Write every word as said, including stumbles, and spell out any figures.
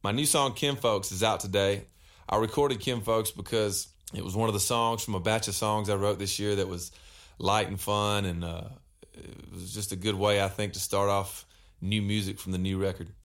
My new song, Kinfolks, is out today. I recorded Kinfolks because it was one of the songs from a batch of songs I wrote this year that was light and fun, and uh, it was just a good way, I think, to start off new music from the new record.